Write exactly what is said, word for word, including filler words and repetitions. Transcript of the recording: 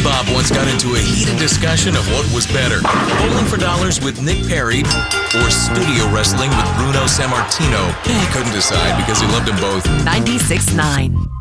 Bob once got into a heated discussion of what was better, bowling for dollars with Nick Perry or studio wrestling with Bruno Sammartino. He couldn't decide because he loved them both. ninety-six point nine